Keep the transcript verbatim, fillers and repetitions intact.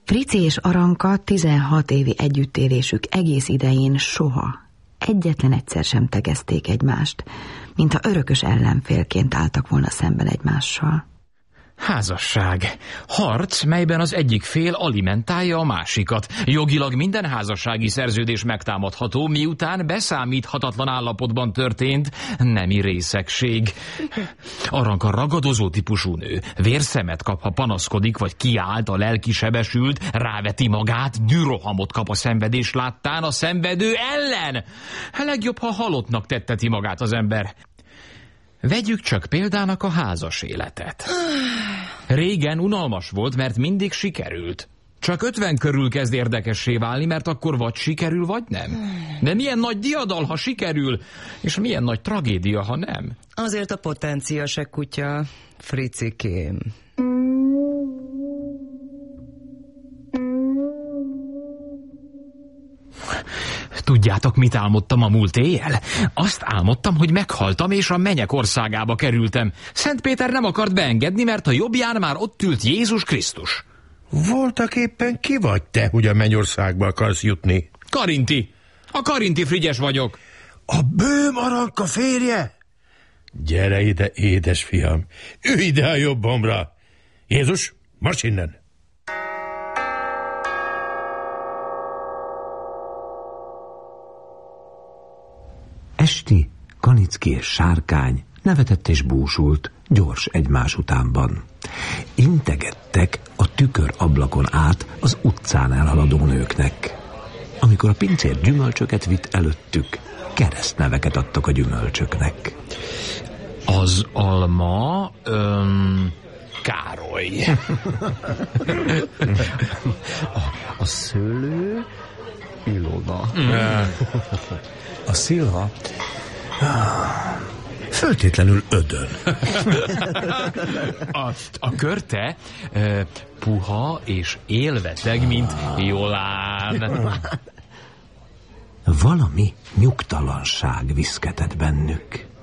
Frici és Aranka tizenhat évi együttélésük egész idején soha, egyetlen egyszer sem tegezték egymást, mintha örökös ellenfélként álltak volna szemben egymással. Házasság. Harc, melyben az egyik fél alimentálja a másikat. Jogilag minden házassági szerződés megtámadható, miután beszámíthatatlan állapotban történt nemi részegség. Aranka ragadozó típusú nő. Vérszemet kap, ha panaszkodik, vagy kiált, a lelki sebesült, ráveti magát, dürohamot kap a szenvedés láttán a szenvedő ellen. Legjobb, ha halottnak tetteti magát az ember. Vegyük csak példának a házas életet. Régen unalmas volt, mert mindig sikerült. Csak ötven körül kezd érdekessé válni, mert akkor vagy sikerül, vagy nem. De milyen nagy diadal, ha sikerül, és milyen nagy tragédia, ha nem. Azért a potencia se kutya, Fricikém. Tudjátok, mit álmodtam a múlt éjjel? Azt álmodtam, hogy meghaltam, és a mennyek országába kerültem. Szent Péter nem akart beengedni, mert a jobbján már ott ült Jézus Krisztus. Voltak éppen ki vagy te, hogy a mennyországba akarsz jutni? Karinti. A Karinti Frigyes vagyok. A bőm Aranka férje? Gyere ide, édes fiam. Ülj ide a jobbomra. Jézus, marss innen! Esti, Kanicki és Sárkány nevetett és búsult, gyors egymás utánban. Integettek a tükör ablakon át az utcán elhaladó nőknek. Amikor a pincér gyümölcsöket vitt előttük, keresztneveket adtak a gyümölcsöknek. Az alma... Öm, Károly. a, a szőlő... Ilona. Mm. A szilva föltétlenül Ödön. A, a körte e, puha és élveteg, mint Jolán. Valami nyugtalanság viszketett bennük.